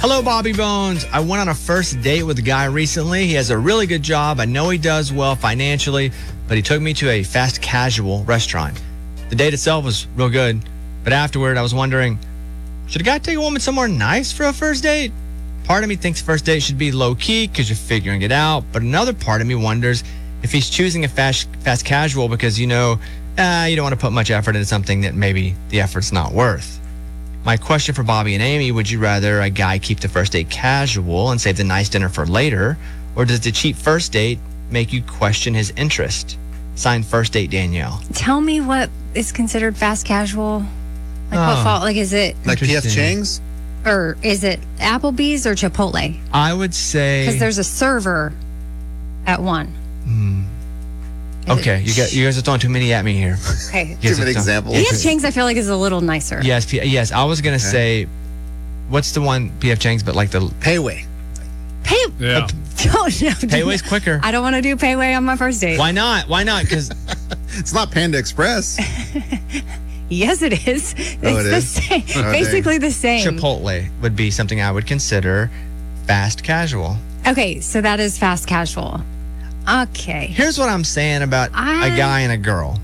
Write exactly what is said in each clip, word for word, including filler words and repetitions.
Hello, Bobby Bones. I went on a first date with a guy recently. He has a really good job. I know he does well financially, but he took me to a fast casual restaurant. The date itself was real good, but afterward, I was wondering, should a guy take a woman somewhere nice for a first date? Part of me thinks first date should be low-key because you're figuring it out, but another part of me wonders if he's choosing a fast, fast casual because, you know, uh, you don't want to put much effort into something that maybe the effort's not worth. My question for Bobby and Amy, would you rather a guy keep the first date casual and save the nice dinner for later, or does the cheap first date make you question his interest? Signed, First Date Danielle. Tell me what is considered fast casual. Like Oh. what fault? Like is it, Like P F Interesting. Chang's? or is it Applebee's or Chipotle? I would say... Because there's a server at one. Is Okay, it- you got you guys are throwing too many at me here. Okay. You guys Give are an throwing- example. P F Chang's I feel like is a little nicer. Yes, P- yes. I was gonna say, what's the one P F Chang's, but like the Payway. Pay. Yeah. Don't know. Payway's quicker. I don't want to do Payway on my first date. Why not? Why not? Because It's not Panda Express. Yes, it is. It's Oh, it the is? same. Oh, Basically the same. Chipotle would be something I would consider fast casual. Okay, so that is fast casual. Okay. Here's what I'm saying about I- a guy and a girl.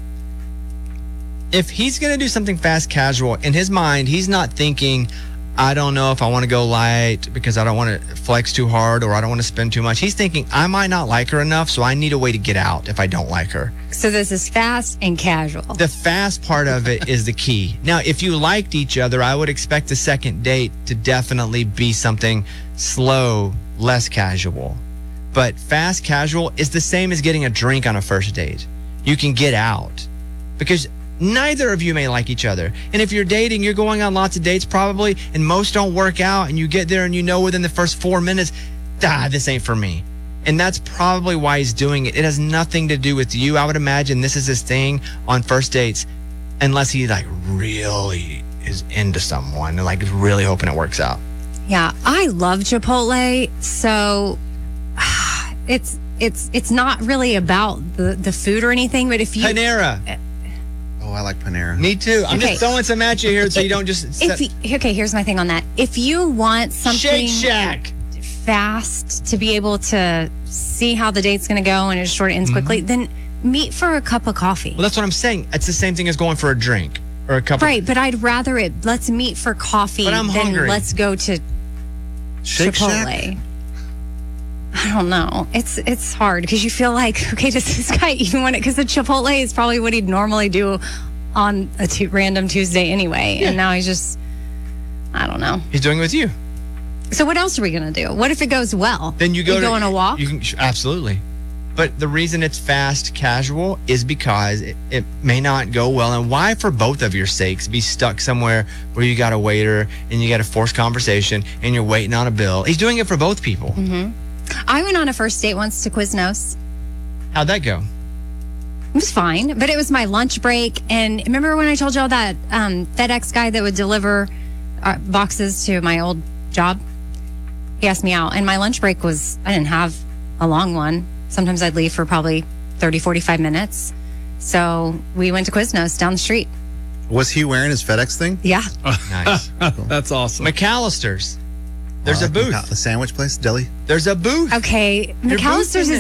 If he's going to do something fast casual, in his mind, he's not thinking, I don't know if I want to go light because I don't want to flex too hard or I don't want to spend too much. He's thinking, I might not like her enough, so I need a way to get out if I don't like her. So this is fast and casual. The fast part of it is the key. Now, if you liked each other, I would expect the second date to definitely be something slow, less casual. But fast casual is the same as getting a drink on a first date. You can get out because neither of you may like each other. And if you're dating, you're going on lots of dates probably, and most don't work out, and you get there and you know within the first four minutes, ah, this ain't for me. And that's probably why he's doing it. It has nothing to do with you. I would imagine this is his thing on first dates, unless he like really is into someone and like is really hoping it works out. Yeah, I love Chipotle, so it's it's it's not really about the the food or anything. But if you Panera. Oh, I like Panera. Me too. I'm Okay. just throwing some at you here so you don't just if set, you, okay, here's my thing on that. If you want something Shake Shack. fast to be able to see how the date's going to go and it short ends quickly, then meet for a cup of coffee. Well, that's what I'm saying. It's the same thing as going for a drink or a cup of Right, but I'd rather it. Let's meet for coffee But I'm than hungry. let's go to Shake Chipotle. Shack? I don't know. It's it's hard because you feel like, okay, does this guy even want it? Because the Chipotle is probably what he'd normally do on a t- random Tuesday anyway, and now he's just, I don't know. He's doing it with you. So what else are we gonna do? What if it goes well? Then you go to, on a walk. You can absolutely. But the reason it's fast casual is because it, it may not go well. And why, for both of your sakes, be stuck somewhere where you got a waiter and you got a forced conversation and you're waiting on a bill? He's doing it for both people. Mm-hmm. I went on a first date once to Quiznos. How'd that go? It was fine, but it was my lunch break. And remember when I told y'all that um, FedEx guy that would deliver uh, boxes to my old job? He asked me out, and my lunch break was, I didn't have a long one. Sometimes I'd leave for probably thirty, forty-five minutes. So we went to Quiznos down the street. Was he wearing his FedEx thing? Yeah. Nice. That's awesome. McAllister's. There's Oh, a like booth. The sandwich place, deli. There's a booth. Okay. Your booth McAllister's in is